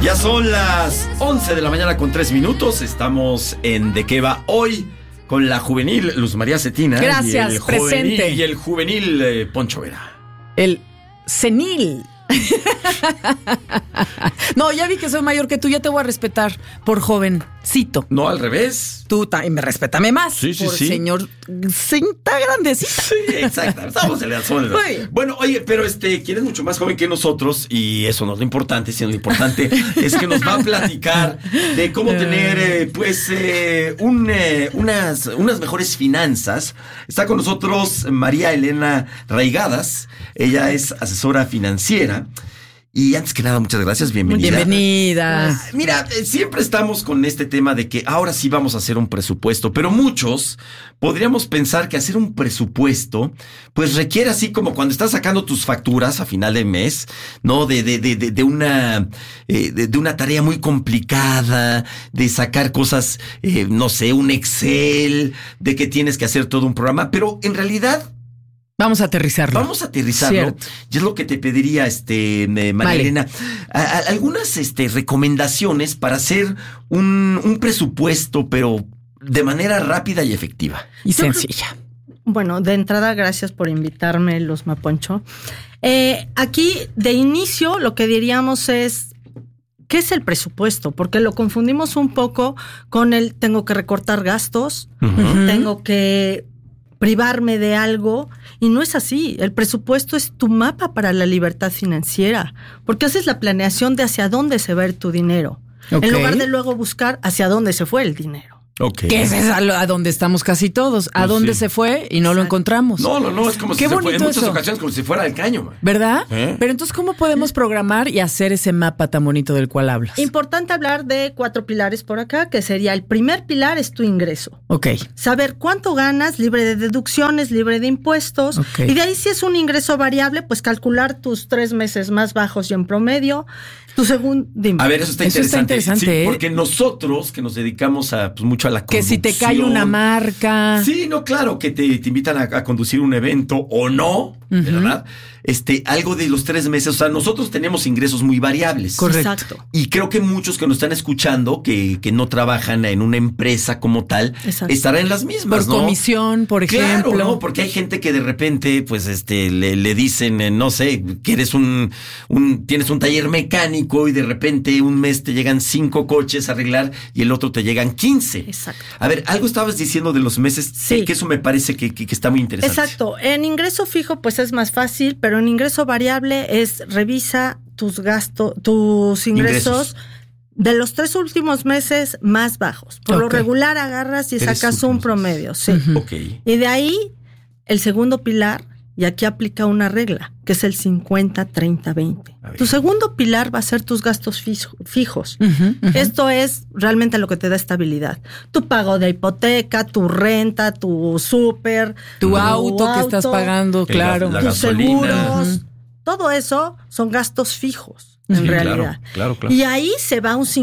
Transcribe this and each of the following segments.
Ya son las 11 de la mañana con 3 minutos. Estamos en De Qué Va Hoy con la juvenil Luz María Cetina. Gracias, y el presente. Juvenil, y el juvenil Poncho Vera. El senil. No, ya vi que soy mayor que tú, ya te voy a respetar por jovencito. No, al revés. Tú también respétame más. Sí, sí, por sí. señor cinta grandecita. Sí, exacto. Estamos en la zona. Bueno, oye, pero quien es mucho más joven que nosotros, y eso no es lo importante, sino lo importante es que nos va a platicar de cómo tener, unas mejores finanzas. Está con nosotros María Elena Raigadas. Ella es asesora financiera. Y antes que nada, muchas gracias, bienvenida. Bienvenida. Mira, siempre estamos con este tema de que ahora sí vamos a hacer un presupuesto, pero muchos podríamos pensar que hacer un presupuesto, pues requiere así como cuando estás sacando tus facturas a final de mes, ¿no? De una tarea muy complicada, de sacar cosas, no sé, un Excel, de que tienes que hacer todo un programa, pero en realidad Vamos a aterrizarlo. Cierto. Y es lo que te pediría, María Elena. Algunas recomendaciones para hacer un presupuesto, pero de manera rápida y efectiva. Y sencilla. Bueno, de entrada, gracias por invitarme, Luz Maponcho. Aquí, de inicio, lo que diríamos es, ¿qué es el presupuesto? Porque lo confundimos un poco con el tengo que recortar gastos, tengo que privarme de algo, y no es así. El presupuesto es tu mapa para la libertad financiera, porque haces la planeación de hacia dónde se va a ir tu dinero, en lugar de luego buscar hacia dónde se fue el dinero. Okay. Que ese es a donde estamos casi todos. ¿A dónde se fue y no lo encontramos? No, es como si se fue en muchas ocasiones como si fuera al caño, man. ¿Verdad? Pero entonces, ¿cómo podemos programar y hacer ese mapa tan bonito del cual hablas? Importante hablar de 4 pilares por acá, que sería el primer pilar es tu ingreso. Ok. Saber cuánto ganas, libre de deducciones, libre de impuestos. Okay. Y de ahí, si es un ingreso variable, pues calcular tus 3 meses más bajos y en promedio. Tu segundo. A ver, eso está interesante. Sí, ¿eh? Porque nosotros que nos dedicamos mucho a la conducción. Que si te cae una marca. Sí, no, claro, que te invitan a conducir un evento o no, ¿verdad? Algo de los 3 meses. O sea, nosotros tenemos ingresos muy variables. Correcto. Exacto. Y creo que muchos que nos están escuchando, que no trabajan en una empresa como tal, estarán en las mismas, por ¿no? Comisión, por ejemplo. Claro, ¿no? Porque hay gente que de repente, pues, le dicen, no sé, que eres tienes un taller mecánico y de repente un mes te llegan 5 coches a arreglar y el otro te llegan 15. Exacto. A ver, algo estabas diciendo de los meses, sí, que eso me parece que está muy interesante. Exacto. En ingreso fijo, pues es más fácil, pero en ingreso variable revisa tus gastos, tus ingresos de los 3 últimos meses más bajos. Por lo regular agarras y sacas un promedio, sí. Okay. Y de ahí, el segundo pilar, y aquí aplica una regla, que es el 50-30-20. Tu segundo pilar va a ser tus gastos fijos. Esto es realmente lo que te da estabilidad. Tu pago de hipoteca, tu renta, tu súper, tu auto que estás pagando, claro. La tus gasolina. seguros. Todo eso son gastos fijos. En realidad. Claro. Y ahí se va un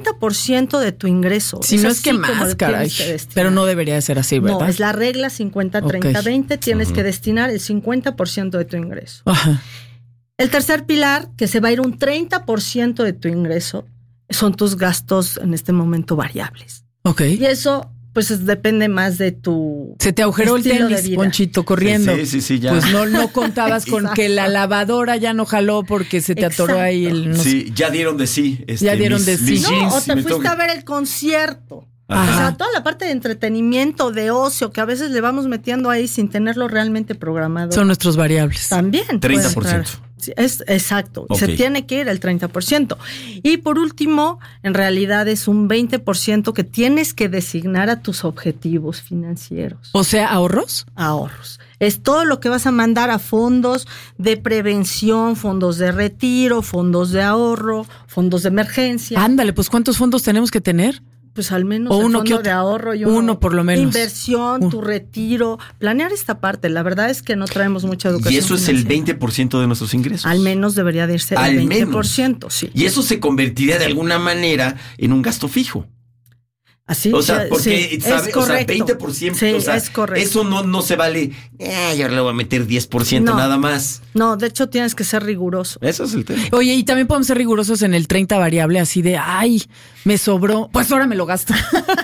50% de tu ingreso. Si no es que más, caray. Pero no debería de ser así, ¿verdad? No, es la regla 50-30-20. Tienes que destinar el 50% de tu ingreso. Ajá. El tercer pilar, que se va a ir un 30% de tu ingreso, son tus gastos en este momento variables. Ok. Y eso, pues, depende más de tu Se te agujeró el tenis, Ponchito, corriendo. Sí, ya. Pues no contabas con que la lavadora ya no jaló porque se te atoró ahí el... ya dieron de sí. Ya dieron de sí. No, o te fuiste a ver el concierto. Ajá. O sea, toda la parte de entretenimiento, de ocio, que a veces le vamos metiendo ahí sin tenerlo realmente programado. Son nuestros variables. También. 30%. Es exacto. Se tiene que ir el 30%. Y por último, en realidad es un 20% que tienes que designar a tus objetivos financieros. O sea, ¿ahorros? Ahorros. Es todo lo que vas a mandar a fondos de prevención, fondos de retiro, fondos de ahorro, fondos de emergencia. Ándale, pues ¿cuántos fondos tenemos que tener? Pues al menos o el uno fondo de ahorro y uno por lo menos. Inversión, tu retiro, planear esta parte. La verdad es que no traemos mucha educación. Y eso es el 20% de nuestros ingresos. Al menos debería de irse el 20%, sí. Y eso se convertiría de alguna manera en un gasto fijo. Así, o sea, porque, sí, ¿sabe? es O sea, correcto. 20%, Sí, o sea, es correcto. eso no se vale. Yo le voy a meter 10% No. nada más. No, de hecho tienes que ser riguroso. Eso es el tema. Oye, y también podemos ser rigurosos en el 30 variable, así de, ay, me sobró, pues ahora me lo gasto.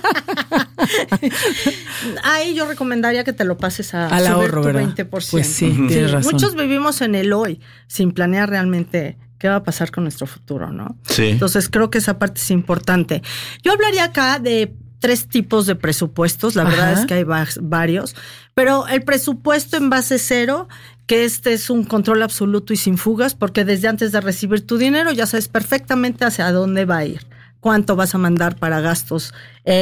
Ahí yo recomendaría que te lo pases a Al subir ahorro, tu ¿verdad? 20%. Pues sí, tienes razón. Muchos vivimos en el hoy, sin planear realmente qué va a pasar con nuestro futuro, ¿no? Sí. Entonces creo que esa parte es importante. Yo hablaría acá de 3 tipos de presupuestos, la verdad Ajá. es que hay varios, pero el presupuesto en base cero, que este es un control absoluto y sin fugas, porque desde antes de recibir tu dinero ya sabes perfectamente hacia dónde va a ir, cuánto vas a mandar para gastos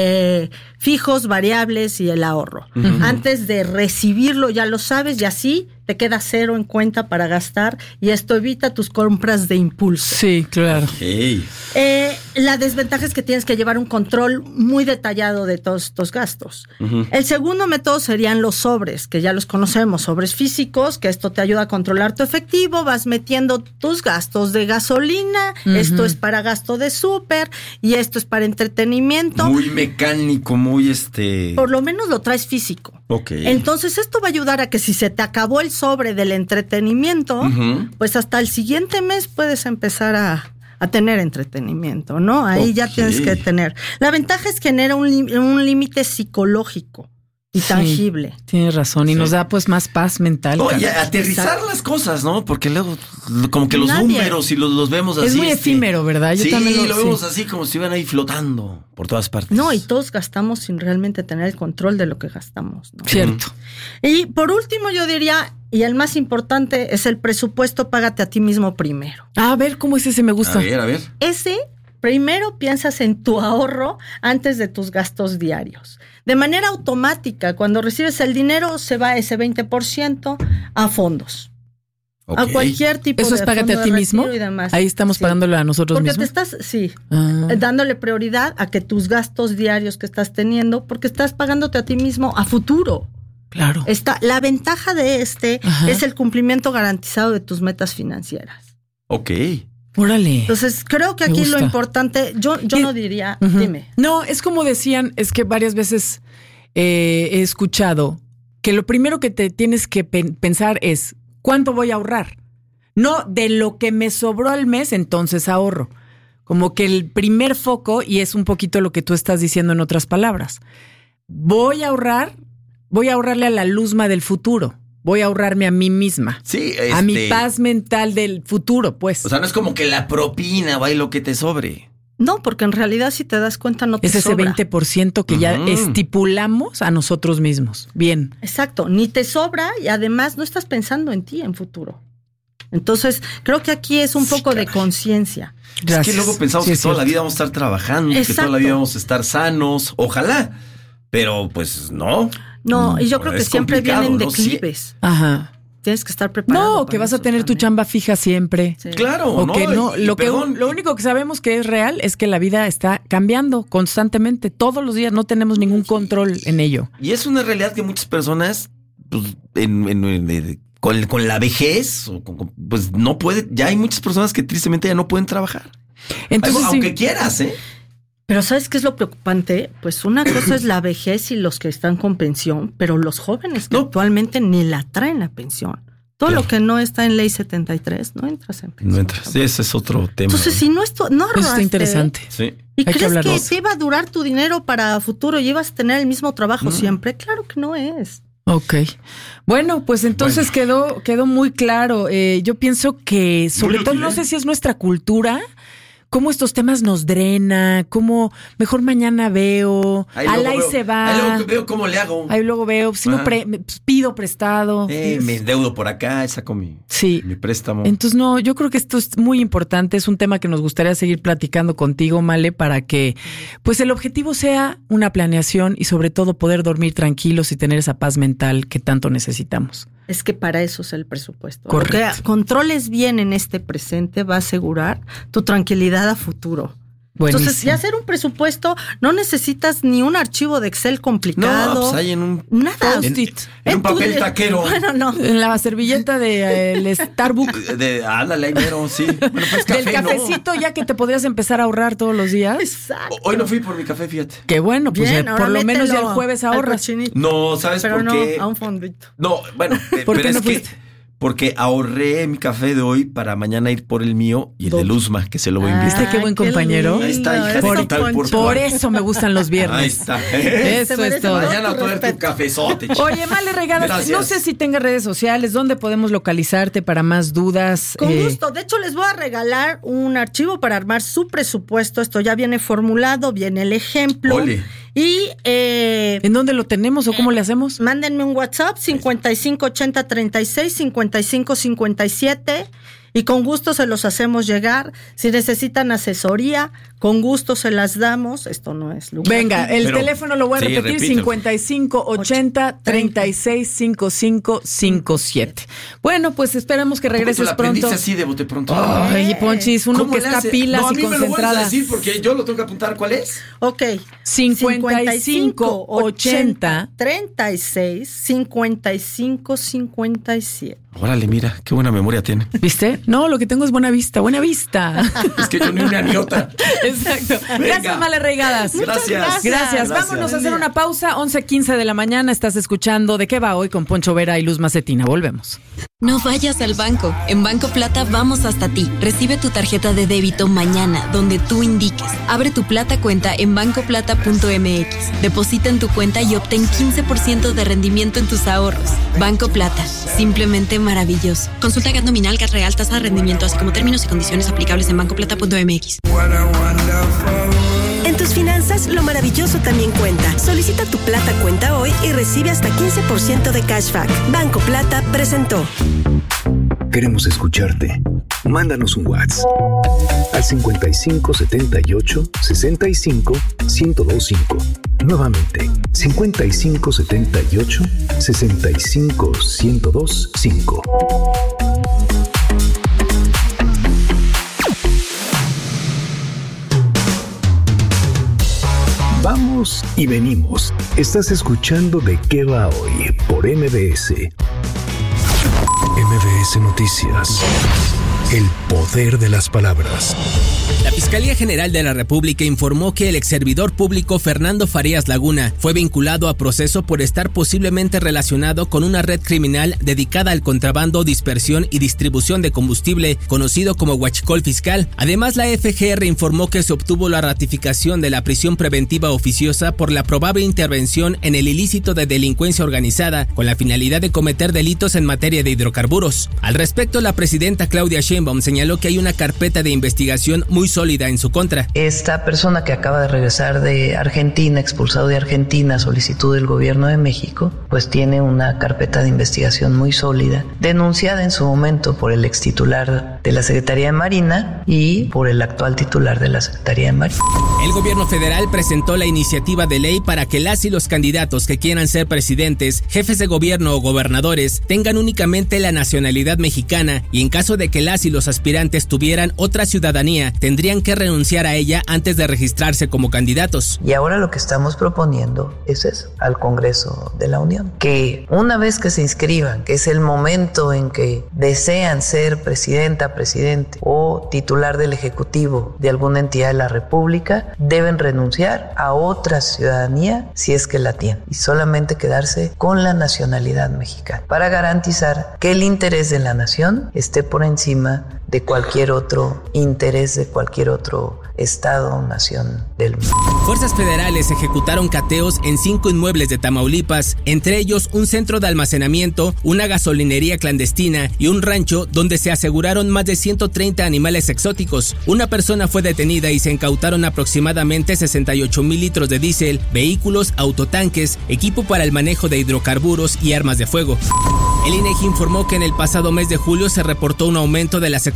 fijos, variables y el ahorro. Antes de recibirlo ya lo sabes y así te queda cero en cuenta para gastar y esto evita tus compras de impulso. Sí, claro. Hey. La desventaja es que tienes que llevar un control muy detallado de todos estos gastos. El segundo método serían los sobres, que ya los conocemos, sobres físicos, que esto te ayuda a controlar tu efectivo, vas metiendo tus gastos de gasolina, esto es para gasto de súper y esto es para entretenimiento. Muy mecánico, muy Por lo menos lo traes físico. Ok. Entonces esto va a ayudar a que si se te acabó el sobre del entretenimiento, pues hasta el siguiente mes puedes empezar a tener entretenimiento, ¿no? Ahí ya tienes que tener. La ventaja es que genera un límite psicológico y tangible. Tienes razón. Y nos da pues más paz mental. No, y aterrizar las cosas, ¿no? Porque luego como que los números y los vemos así. Es muy efímero, ¿verdad? Yo también lo vemos así como si estuvieran ahí flotando por todas partes. No, y todos gastamos sin realmente tener el control de lo que gastamos, ¿no? Cierto. Y por último yo diría, y el más importante es el presupuesto, págate a ti mismo primero. A ver, ¿cómo es ese? Me gusta. A ver. Ese, primero piensas en tu ahorro antes de tus gastos diarios. De manera automática, cuando recibes el dinero, se va ese 20% a fondos. Okay. A cualquier tipo de ¿Eso es págate fondo a ti de mismo? retiro y demás. Ahí estamos pagándolo a nosotros porque mismos. Porque te estás, dándole prioridad a que tus gastos diarios que estás teniendo, porque estás pagándote a ti mismo a futuro. Claro. La ventaja de es el cumplimiento garantizado de tus metas financieras. Ok. Órale. Entonces, creo que aquí lo importante, yo no diría, dime. No, es como decían, es que varias veces he escuchado que lo primero que te tienes que pensar es ¿cuánto voy a ahorrar? No de lo que me sobró al mes, entonces ahorro. Como que el primer foco, y es un poquito lo que tú estás diciendo en otras palabras, voy a ahorrarle a la luzma del futuro. Voy a ahorrarme a mí misma. Sí, a mi paz mental del futuro, pues. O sea, no es como que la propina va y lo que te sobre. No, porque en realidad si te das cuenta no te sobra. Es ese 20% que ya estipulamos a nosotros mismos. Bien. Exacto, ni te sobra y además no estás pensando en ti en futuro. Entonces, creo que aquí es un poco de conciencia. Es que luego pensamos que toda la vida vamos a estar trabajando, que toda la vida vamos a estar sanos, ojalá, pero pues no. No, y yo creo que siempre vienen declives. Sí. Ajá. Tienes que estar preparado. No, que vas a tener tu chamba fija siempre. Sí. Claro, o no. Que no. Lo único que sabemos que es real es que la vida está cambiando constantemente. Todos los días no tenemos ningún control en ello. Y es una realidad que muchas personas, pues, con la vejez, pues no puede. Ya hay muchas personas que tristemente ya no pueden trabajar. Entonces, aunque quieras, ¿eh? Pero ¿sabes qué es lo preocupante? Pues una cosa es la vejez y los que están con pensión, pero los jóvenes que actualmente ni la traen la pensión. Todo lo que no está en ley 73, no entras en pensión. No entras. Sí, ese es otro tema. Entonces, si no ahorraste, eso está interesante. Sí. ¿Y crees que te iba a durar tu dinero para futuro y ibas a tener el mismo trabajo siempre? Claro que no es. Ok. Bueno, pues entonces quedó muy claro. Yo pienso que, sobre todo, no sé si es nuestra cultura, cómo estos temas nos drena, cómo mejor mañana veo, ahí se va. Ahí luego veo cómo le hago. Ahí luego veo, si no pido prestado. Me endeudo por acá, saco mi préstamo. Entonces, no, yo creo que esto es muy importante, es un tema que nos gustaría seguir platicando contigo, Male, para que pues el objetivo sea una planeación y sobre todo poder dormir tranquilos y tener esa paz mental que tanto necesitamos. Es que para eso es el presupuesto. Correcto. Lo que controles bien en este presente va a asegurar tu tranquilidad a futuro. Buenísimo. Entonces, y hacer un presupuesto no necesitas ni un archivo de Excel complicado. No, pues hay en un nada. en un papel taquero. Bueno, no. En la servilleta del Starbucks. Ándale, mero, sí. Bueno, pues café, Del cafecito, ya que te podrías empezar a ahorrar todos los días. Exacto. Hoy no fui por mi café, fíjate. Qué bueno, pues Bien, ya, ahora por lo menos ya el mételo jueves al ahorras. cochinito. No, ¿sabes Pero por no, qué? a un fondito. No, bueno, ¿Por pero qué no es que fuiste? porque ahorré mi café de hoy para mañana ir por el mío y el de Luzma, que se lo voy a invitar. ¿Viste qué buen compañero? Ahí está, hija de Por, tal por por cual. eso me gustan los viernes. Ahí está. Eso Se merece es todo. todo. Mañana tu traer tu respeto. cafezote. chico. Oye, Male Regadas, Gracias. no sé si tengas redes sociales, ¿dónde podemos localizarte para más dudas? Con gusto. De hecho, les voy a regalar un archivo para armar su presupuesto. Esto ya viene formulado, viene el ejemplo. Ole. Y ¿En dónde lo tenemos o cómo le hacemos? mándenme un WhatsApp 5580 36 55 57 y con gusto se los hacemos llegar. Si necesitan asesoría, con gusto se las damos. Esto no es lugar. Venga, el Pero- teléfono lo voy a sí, repetir, repítelo. 5580 36 55 57. Bueno, pues esperamos que ¿Cómo te regreses la aprendiste pronto. así de bote pronto? Ay, Ponchis, uno ¿Cómo que le está hace? pilas No, a y mí me lo vuelves a concentrada. decir porque yo lo tengo que apuntar. ¿Cuál es? Ok. 55 80 36 55 57. Órale, mira, qué buena memoria tiene. ¿Viste? No, lo que tengo es buena vista, buena vista. Es que yo ni una ni otra. Exacto. Gracias, Male Regadas. Gracias. Gracias. Vámonos a hacer una pausa. 11:15 de la mañana. Estás escuchando ¿De qué va hoy? Con Poncho Vera y Luz Macetina. Volvemos. No vayas al banco. En Banco Plata vamos hasta ti. Recibe tu tarjeta de débito mañana, donde tú indiques. Abre tu Plata cuenta en bancoplata.mx. Deposita en tu cuenta y obtén 15% de rendimiento en tus ahorros. Banco Plata. Simplemente maravilloso. Consulta GAT nominal, GAT real, tasa de rendimiento, así como términos y condiciones aplicables en bancoplata.mx. En tus finanzas, lo maravilloso también cuenta. Solicita tu Plata cuenta hoy y recibe hasta 15% de cashback. Banco Plata presentó. Queremos escucharte. Mándanos un WhatsApp al 55 78 65 1025. Nuevamente, 55 78 65 1025. Vamos y venimos. Estás escuchando ¿De qué va hoy? Por MBS. MBS Noticias. El poder de las palabras. La Fiscalía General de la República informó que el exservidor público Fernando Farías Laguna fue vinculado a proceso por estar posiblemente relacionado con una red criminal dedicada al contrabando, dispersión y distribución de combustible, conocido como huachicol fiscal. Además, la FGR informó que se obtuvo la ratificación de la prisión preventiva oficiosa por la probable intervención en el ilícito de delincuencia organizada con la finalidad de cometer delitos en materia de hidrocarburos. Al respecto, la presidenta Claudia Sheinbaum señaló que hay una carpeta de investigación muy sólida en su contra. Esta persona que acaba de regresar de Argentina, expulsado de Argentina a solicitud del gobierno de México, pues tiene una carpeta de investigación muy sólida, denunciada en su momento por el extitular de la Secretaría de Marina y por el actual titular de la Secretaría de Marina. El gobierno federal presentó la iniciativa de ley para que las y los candidatos que quieran ser presidentes, jefes de gobierno o gobernadores tengan únicamente la nacionalidad mexicana y en caso de que las y los aspirantes tuvieran otra ciudadanía, tendrían que renunciar a ella antes de registrarse como candidatos. Y ahora lo que estamos proponiendo es eso, al Congreso de la Unión, que una vez que se inscriban, que es el momento en que desean ser presidenta, presidente o titular del Ejecutivo de alguna entidad de la República, deben renunciar a otra ciudadanía si es que la tienen y solamente quedarse con la nacionalidad mexicana para garantizar que el interés de la nación esté por encima de cualquier otro interés de cualquier otro estado o nación del mundo. Fuerzas federales ejecutaron cateos en 5 inmuebles de Tamaulipas, entre ellos un centro de almacenamiento, una gasolinería clandestina y un rancho donde se aseguraron más de 130 animales exóticos. Una persona fue detenida y se incautaron aproximadamente 68,000 litros de diésel, vehículos, autotanques, equipo para el manejo de hidrocarburos y armas de fuego. El INEGI informó que en el pasado mes de julio se reportó un aumento de la sexualidad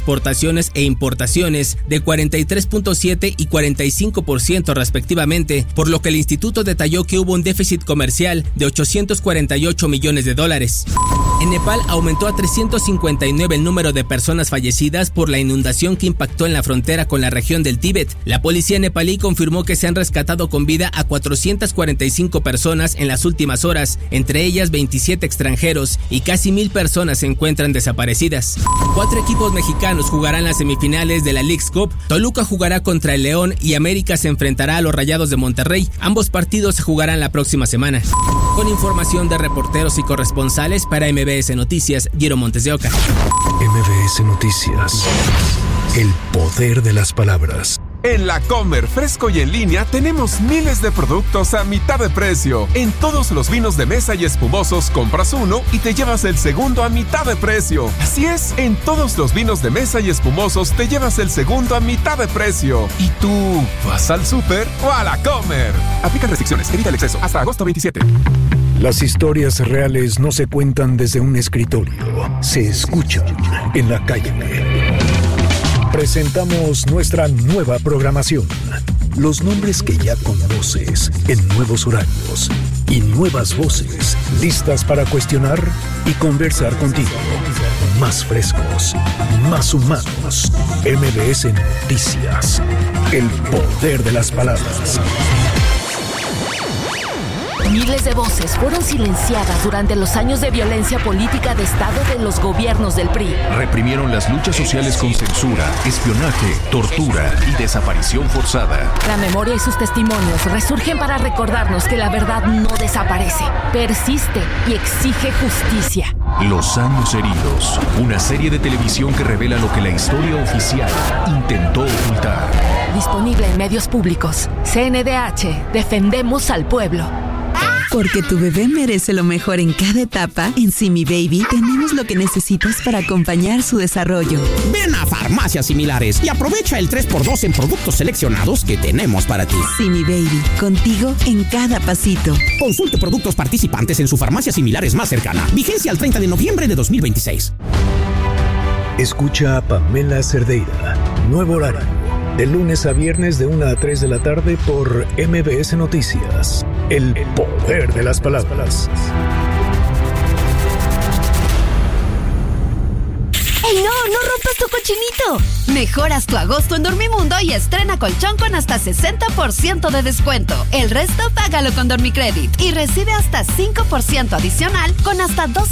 exportaciones e importaciones de 43.7 y 45% respectivamente, por lo que el instituto detalló que hubo un déficit comercial de $848 millones. En Nepal aumentó a 359 el número de personas fallecidas por la inundación que impactó en la frontera con la región del Tíbet. La policía nepalí confirmó que se han rescatado con vida a 445 personas en las últimas horas, entre ellas 27 extranjeros, y casi 1,000 personas se encuentran desaparecidas. 4 equipos mexicanos jugarán las semifinales de la Leagues Cup. Toluca jugará contra el León y América se enfrentará a los Rayados de Monterrey. Ambos partidos se jugarán la próxima semana. Con información de reporteros y corresponsales para MBS Noticias, Guiro Montes de Oca. MBS Noticias. El poder de las palabras. En La Comer, fresco y en línea, tenemos miles de productos a mitad de precio. En todos los vinos de mesa y espumosos, compras uno y te llevas el segundo a mitad de precio. Así es, en todos los vinos de mesa y espumosos te llevas el segundo a mitad de precio. ¿Y tú vas al súper o a La Comer? Aplica restricciones, evita el exceso. Hasta agosto 27. Las historias reales no se cuentan desde un escritorio, se escuchan en la calle. Presentamos nuestra nueva programación. Los nombres que ya conoces en nuevos horarios y nuevas voces listas para cuestionar y conversar contigo. Más frescos, más humanos. MBS Noticias. El poder de las palabras. Miles de voces fueron silenciadas durante los años de violencia política de Estado de los gobiernos del PRI. Reprimieron las luchas sociales con censura, espionaje, tortura y desaparición forzada. La memoria y sus testimonios resurgen para recordarnos que la verdad no desaparece, persiste y exige justicia. Los años heridos, una serie de televisión que revela lo que la historia oficial intentó ocultar. Disponible en medios públicos. CNDH, defendemos al pueblo. Porque tu bebé merece lo mejor en cada etapa, en Simi Baby tenemos lo que necesitas para acompañar su desarrollo. Ven a Farmacias Similares y aprovecha el 3x2 en productos seleccionados que tenemos para ti. Simi Baby, contigo en cada pasito. Consulte productos participantes en su farmacia Similares más cercana. Vigencia al 30 de noviembre de 2026. Escucha a Pamela Cerdeira. Nuevo horario. De lunes a viernes de 1 a 3 de la tarde por MBS Noticias. El poder de las palabras. ¡Ey, no rompas tu cochinito! Mejoras tu agosto en Dormimundo y estrena colchón con hasta 60% de descuento. El resto págalo con Dormicredit y recibe hasta 5% adicional con hasta 2